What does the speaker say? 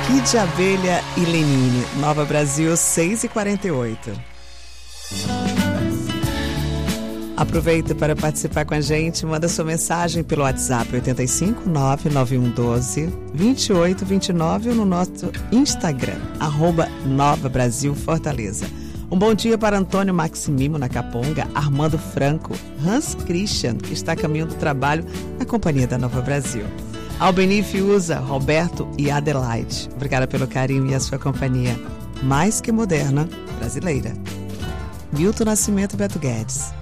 Kid Abelha e Lenine, Nova Brasil, 6h48. Aproveita para participar com a gente, manda sua mensagem pelo WhatsApp 85 99112 2829 ou no nosso Instagram, @Nova Brasil Fortaleza. Um bom dia para Antônio Maximimo na Caponga, Armando Franco, Hans Christian, que está a caminho do trabalho na companhia da Nova Brasil. Albeni Fiuza, Roberto e Adelaide. Obrigada pelo carinho e a sua companhia. Mais que moderna, brasileira. Milton Nascimento, Beto Guedes.